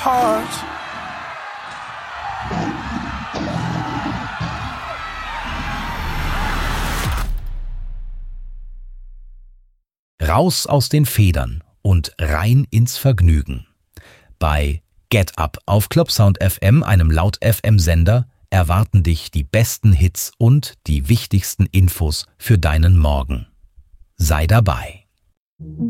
heart. Raus aus den Federn und rein ins Vergnügen. Bei Get Up auf Clubsound FM, einem Laut-FM-Sender, erwarten dich die besten Hits und die wichtigsten Infos für deinen Morgen. Sei dabei.